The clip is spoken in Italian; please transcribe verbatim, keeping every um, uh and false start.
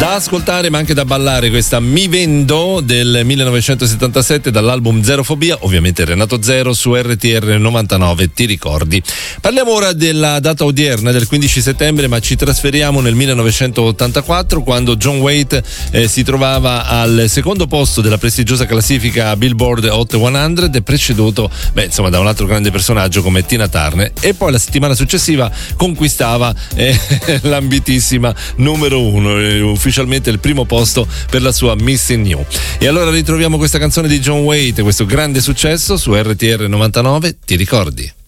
Da ascoltare ma anche da ballare questa Mi Vendo del millenovecentosettantasette dall'album Zerofobia, ovviamente Renato Zero su R T R novantanove, ti ricordi. Parliamo ora della data odierna del quindici settembre, ma ci trasferiamo nel millenovecentottantaquattro, quando John Waite eh, si trovava al secondo posto della prestigiosa classifica Billboard Hot cento, preceduto beh, insomma, da un altro grande personaggio come Tina Turner, e poi la settimana successiva conquistava eh, l'ambitissima numero uno, eh, ufficialmente il primo posto per la sua Missing You. E allora ritroviamo questa canzone di John Waite, questo grande successo su R T R novantanove, ti ricordi?